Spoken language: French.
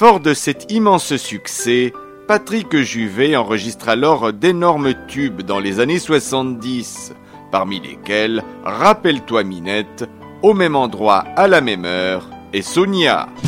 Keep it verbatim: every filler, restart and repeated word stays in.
Fort de cet immense succès, Patrick Juvet enregistre alors d'énormes tubes dans les années soixante-dix, parmi lesquels « Rappelle-toi Minette »,« Au même endroit, à la même heure » et « Sonia ».